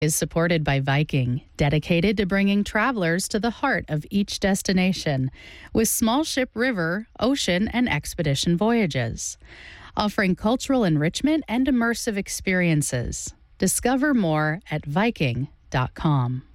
Is supported by Viking, dedicated to bringing travelers to the heart of each destination, with small ship river, ocean, and expedition voyages, offering cultural enrichment and immersive experiences. Discover more at Viking.com.